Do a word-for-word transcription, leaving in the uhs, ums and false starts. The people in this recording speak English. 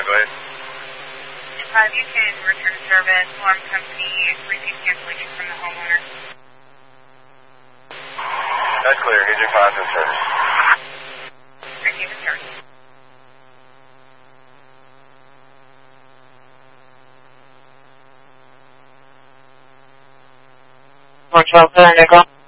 go ahead. five, you can return service. Alarm company received cancellation from the homeowner. That's clear. Here's your five in service. Receive the service. Mark twelve, Nickel.